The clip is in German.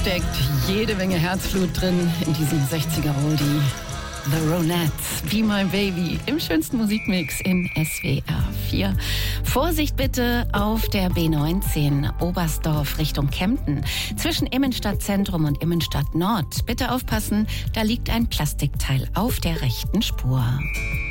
steckt jede Menge Herzblut drin in diesem 60er-Oldie. The Ronettes, Be My Baby, im schönsten Musikmix in SWR 4. Vorsicht bitte auf der B19 Oberstdorf Richtung Kempten. Zwischen Immenstadt-Zentrum und Immenstadt-Nord. Bitte aufpassen, da liegt ein Plastikteil auf der rechten Spur.